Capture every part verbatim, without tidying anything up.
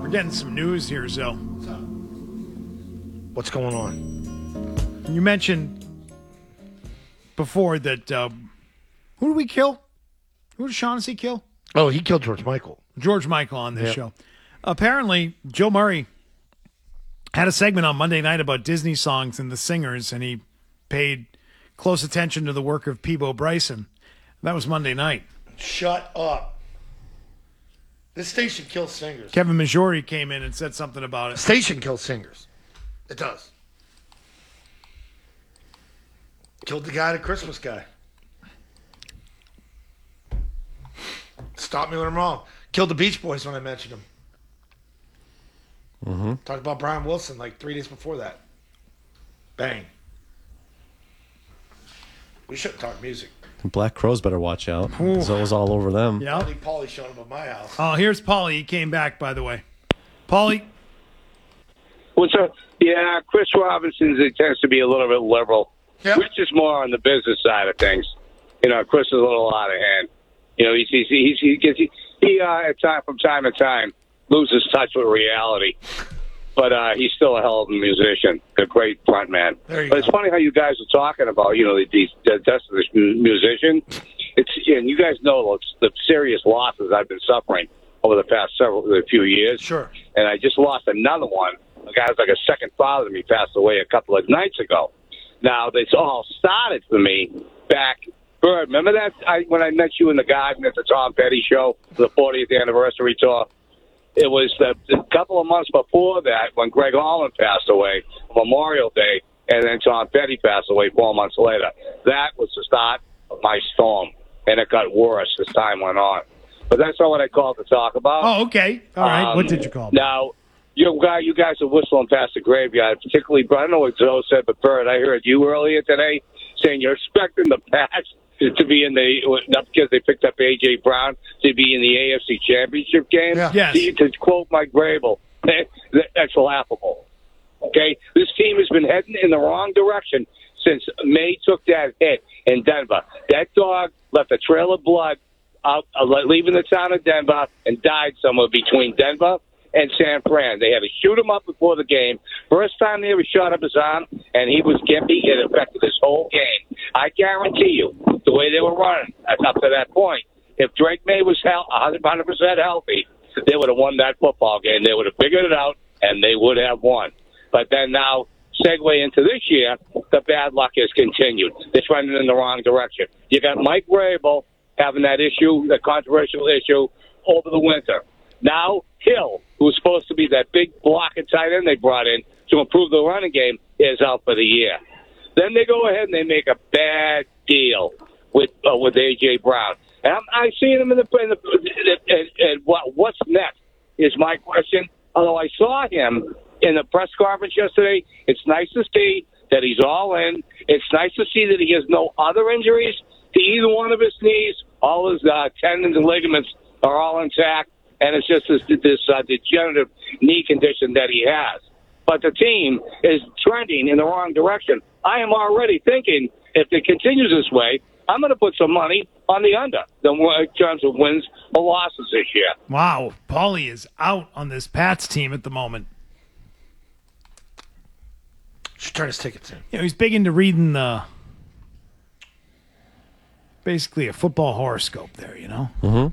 We're getting some news here, Zoe. What's going on? You mentioned before that uh, who did we kill? Who did Shaughnessy kill? Oh, he killed George Michael. George Michael on this Yep. show. Apparently, Joe Murray had a segment on Monday night about Disney songs and the singers, and he paid close attention to the work of Peabo Bryson. That was Monday night. Shut up. This station kills singers. Kevin Majori came in and said something about it. Station kills singers. It does. Killed the guy, the Christmas guy. Stop me when I'm wrong. Killed the Beach Boys when I mentioned them. Mm-hmm. Talked about Brian Wilson like three days before that. Bang. We shouldn't talk music. Black Crows better watch out. Ooh. Zoe's all over them. Yeah. I think Paulie showed him at my house. Oh, here's Paulie. He came back, by the way. Paulie. What's up? Yeah, Chris Robinson tends to be a little bit liberal. Yep. Rich is more on the business side of things. You know, Chris is a little out of hand. You know, he's, he's, he's, he gets he, he uh, at time from time to time loses touch with reality. But uh, he's still a hell of a musician, a great front man. There you but go. it's funny how you guys are talking about, you know, these the deaths of this mu- musician. It's and you guys know the serious losses I've been suffering over the past several a few years. Sure. And I just lost another one. A guy who's like a second father to me passed away a couple of nights ago. Now, this all started for me back. Bird, remember that I, when I met you in the garden at the Tom Petty show for the fortieth anniversary tour? It was the, a couple of months before that when Greg Allman passed away, Memorial Day, and then Tom Petty passed away four months later. That was the start of my storm, and it got worse as time went on. But that's not what I called to talk about. Oh, okay. All right. Um, what did you call? Now, you guys, you guys are whistling past the graveyard, particularly, I don't know what Zoe said, but Bird, I heard you earlier today saying you're expecting the Pats to be in the, not because they picked up A J. Brown, to be in the A F C Championship game. Yeah. Yes. To, to quote Mike Vrabel, that, that's laughable. Okay? This team has been heading in the wrong direction since May took that hit in Denver. That dog left a trail of blood out, uh, leaving the town of Denver and died somewhere between Denver and San Fran. They had to shoot him up before the game. First time they ever shot up his arm, and he was gimpy. It affected his whole game. I guarantee you, the way they were running up to that point, if Drake May was one hundred percent healthy, they would have won that football game. They would have figured it out, and they would have won. But then now, segue into this year, the bad luck has continued. They're trending in the wrong direction. You got Mike Vrabel having that issue, the controversial issue, over the winter. Now, Hill, who was supposed to be that big block and tight end they brought in to improve the running game, is out for the year. Then they go ahead and they make a bad deal with uh, with A J. Brown. And I'm, I see him in the, in the and, and what what's next is my question. Although I saw him in the press conference yesterday, it's nice to see that he's all in. It's nice to see that he has no other injuries to either one of his knees. All his uh, tendons and ligaments are all intact. And it's just this, this uh, degenerative knee condition that he has. But the team is trending in the wrong direction. I am already thinking if it continues this way, I'm going to put some money on the under in terms of wins or losses this year. Wow. Paulie is out on this Pats team at the moment. Should turn his tickets in. You know, he's big into reading the basically a football horoscope there, you know? Mm-hmm.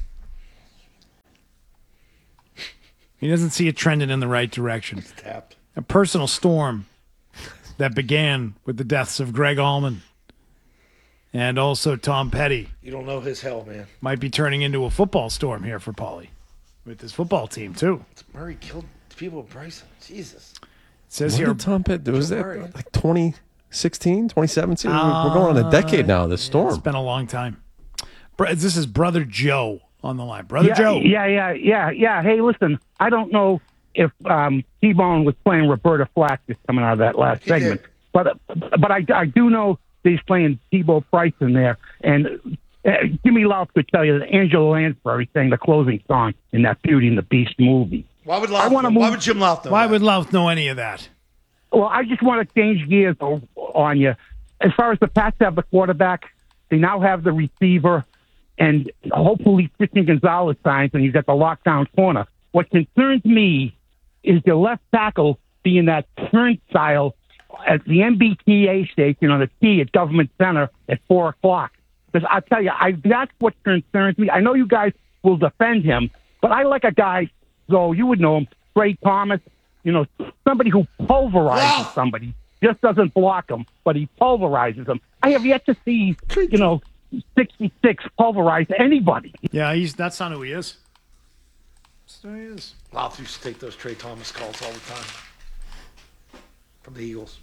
He doesn't see it trending in the right direction. It's tapped. A personal storm that began with the deaths of Greg Allman and also Tom Petty You don't know his hell, man. might be turning into a football storm here for Paulie with his football team, too. Murray killed people with Bryson. Jesus. It says When here, did Tom Petty, was that Murray. like twenty sixteen, twenty seventeen? We're going on a decade now of this it's storm. been a long time. Br- This is Brother Joe on the line. Brother yeah, Joe. Yeah, yeah, yeah, yeah. Hey, listen, I don't know if um, T-Bone was playing Roberta Flack just coming out of that last He segment, did. but but I, I do know that he's playing Tebow Price in there, and uh, Jimmy Love could tell you that Angela Lansbury sang the closing song in that Beauty and the Beast movie. Why would I Louth wanna know? Why move- would Jim Louth know? Why that? would Louth know any of that? Well, I just want to change gears o- on you. As far as the Pats have the quarterback, they now have the receiver, and hopefully Christian Gonzalez signs, and you got the lockdown corner. what concerns me is the left tackle being that turnstile at the M B T A station on the T at Government Center at four o'clock. Because I tell you, I, that's what concerns me. I know you guys will defend him, but I like a guy, though, you would know him, Trey Thomas, you know, somebody who pulverizes somebody, just doesn't block them, but he pulverizes them. I have yet to see, you know, sixty-six pulverize anybody. Yeah, he's that's not who he is. That's not who he is. Louth used to take those Trey Thomas calls all the time from the Eagles.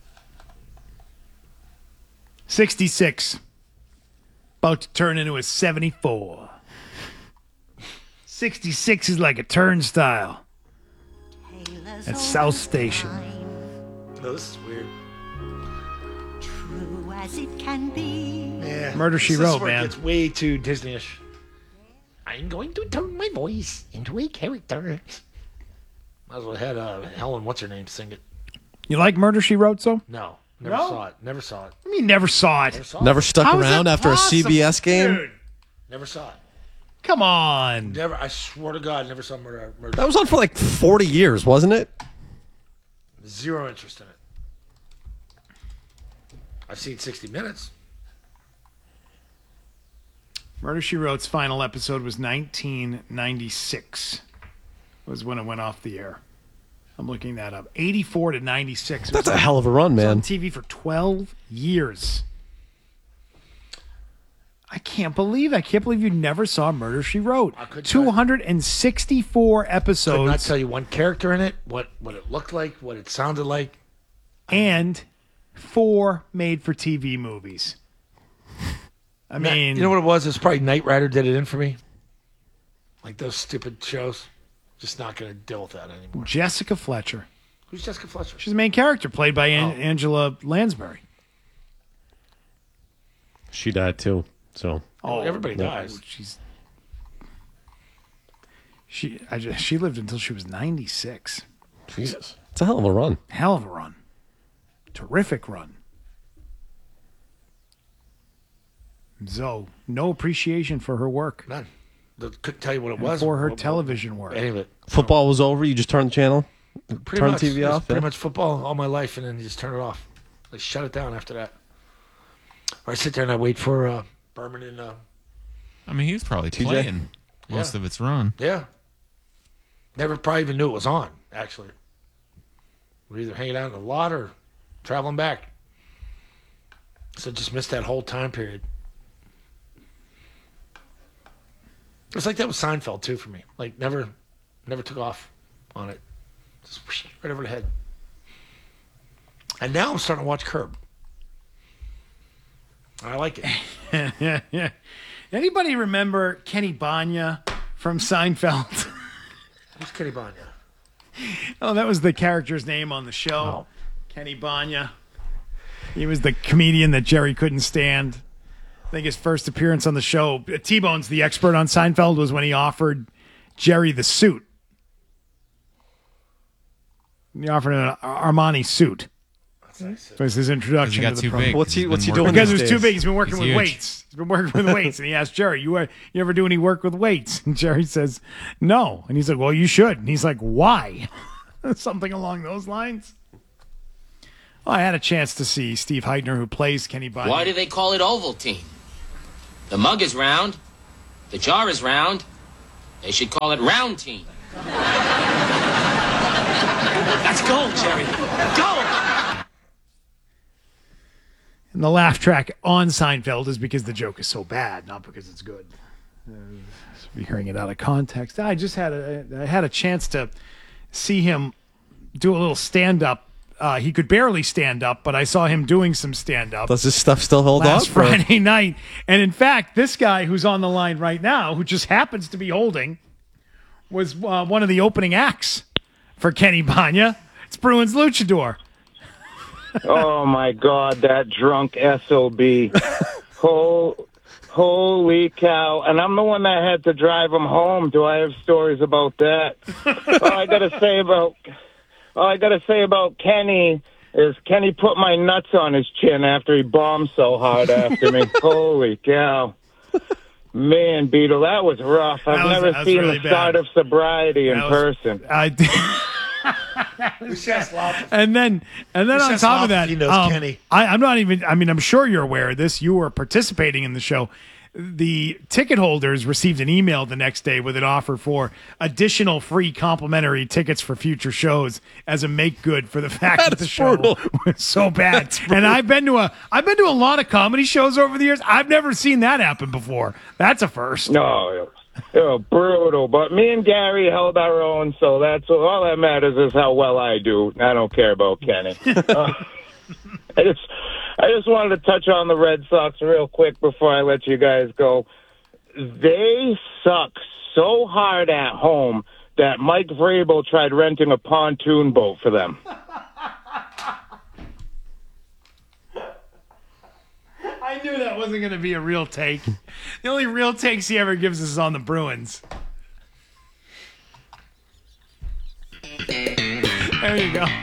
sixty-six. About to turn into a seventy-four. sixty-six is like a turnstile at South Station. No, this is weird. True as it can be. Yeah. Murder, She This is Wrote, where it man. gets way too Disney-ish. I'm going to turn my voice into a character. Might as well had uh, Helen, what's her name, sing it. You like Murder, She Wrote, so? No, never No? saw it. Never saw it. I mean, never saw it. Never saw it. Never stuck How is around that after a C B S possible? game. Dude, Never saw it. come on. Never. I swear to God, never saw Murder. Murder. That was on for like forty years, wasn't it? Zero interest in it. I've seen sixty minutes. Murder, She Wrote's final episode was nineteen ninety-six. Was when it went off the air. I'm looking that up. eighty-four to ninety-six. It That's was a on- hell of a run, it was on man. T V for twelve years. I can't believe I can't believe you never saw Murder, She Wrote. I couldn't tell you. two hundred sixty-four Could not episodes tell you one character in it, what, what it looked like, what it sounded like. and four made-for-T V movies. I mean, you know what it was? It's probably Knight Rider did it in for me. Like those stupid shows. Just not going to deal with that anymore. Jessica Fletcher. Who's Jessica Fletcher? She's the main character, played by An- Oh. Angela Lansbury. She died too. So Oh, everybody no, dies. She's she. I just, she lived until she was ninety-six. Jesus, it's a hell of a run. Hell of a run. Terrific run. So, no appreciation for her work, None. The- Couldn't tell you what it and was. for her What- television work. Any of it. Football was over. You just turned the channel, Pretty turn much. the T V It was off. Pretty yeah? much football all my life, and then you just turn it off. Like shut it down after that. Or I sit there and I wait for uh, Berman and uh, I mean, he was probably T J? playing most Yeah. of its run. yeah. Never probably even knew it was on. Actually, we're either hanging out in the lot or traveling back. So just missed that whole time period. It was like that with Seinfeld too for me. Like never, never took off on it. Just whoosh, right over the head. And now I'm starting to watch Curb. I like it. yeah, yeah. Anybody remember Kenny Banya from Seinfeld? Who's Kenny Banya? Oh, that was the character's name on the show. Oh. Kenny Banya. He was the comedian that Jerry couldn't stand. I think his first appearance on the show, T-Bone's the expert on Seinfeld, was when he offered Jerry the suit. He offered an Armani suit. That was his introduction got to the too program. big. What's he? He's What's he been doing? working- Because it these was too days? big. He's been working He's with huge. weights. He's been working with weights. And he asked Jerry, you, uh, you ever do any work with weights? And Jerry says, no. And he's like, well, you should. And he's like, why? Something along those lines. Well, I had a chance to see Steve Heitner, who plays Kenny Banya. Why do they call it Ovaltine? The mug is round. The jar is round. They should call it Roundtine. Let's go, Jerry. Go! And the laugh track on Seinfeld is because the joke is so bad, not because it's good. Uh, be hearing it out of context. I just had a I had a chance to see him do a little stand up. Uh, he could barely stand up, but I saw him doing some stand up Does this stuff still hold last up? or- Friday night. And in fact, this guy who's on the line right now, who just happens to be holding, was uh, one of the opening acts for Kenny Banya. It's Bruins Luchador. Oh my God, that drunk S O B. Hol- holy cow. And I'm the one that had to drive him home. Do I have stories about that? All I got to say about all I got to say about Kenny is Kenny put my nuts on his chin after he bombed so hard after me. Holy cow. Man, Beetle, that was rough. I've That was- never that was seen really the start bad. of sobriety in That was- person. I Who's just laughing? and then and then It's on just top of off that, he knows um, Kenny. I, I'm not even. I mean, I'm sure you're aware of this. You were participating in the show. The ticket holders received an email the next day with an offer for additional free complimentary tickets for future shows as a make good for the fact that, That the is show brutal. was so bad. And I've been to a I've been to a lot of comedy shows over the years. I've never seen that happen before. That's a first. No, it was, it was brutal. But me and Gary held our own, so that's all that matters is how well I do. I don't care about Kenny. uh, I just, I just wanted to touch on the Red Sox real quick before I let you guys go. They suck so hard at home that Mike Vrabel tried renting a pontoon boat for them. I knew that wasn't going to be a real take. The only real takes he ever gives us is on the Bruins. There you go.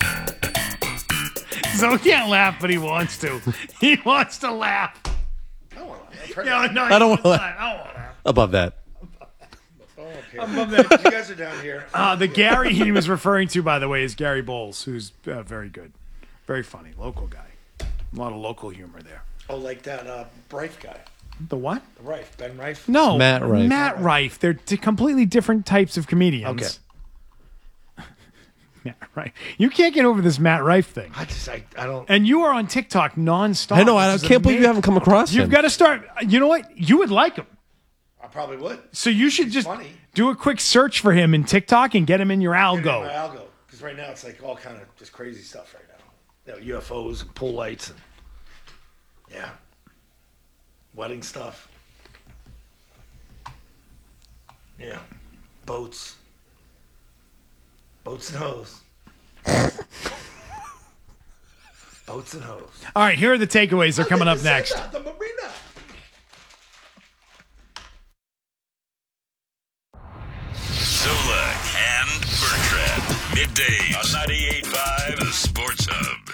So he can't laugh, but he wants to. He wants to laugh. I don't want to. Yeah, no, I don't he wanna wants laugh. I don't want to laugh. Above that. Above that. You guys are down here. Uh, the Gary he was referring to, by the way, is Gary Bowles, who's uh, very good. Very funny. Local guy. A lot of local humor there. Oh, like that uh, Rife guy. The what? The Rife. Ben Rife. No. Matt Rife. Matt Rife. They're t- completely different types of comedians. Okay. Matt Rife. You can't get over this Matt Rife thing. I just, I, I don't. And you are on TikTok nonstop. I know. I which is can't believe you amazing. haven't come across You've him. got to start. You know what? You would like him. I probably would. So you should just funny. do a quick search for him in TikTok and get him in your Get it in algo. my algo. Because right now it's like all kind of just crazy stuff right now. You know, U F Os and pool lights and yeah, wedding stuff. Yeah, boats, boats and hoes, boats and hoes. All right, here are the takeaways. They're coming up next. The marina. Zolak and Bertrand. Middays on ninety-eight point five The Sports Hub.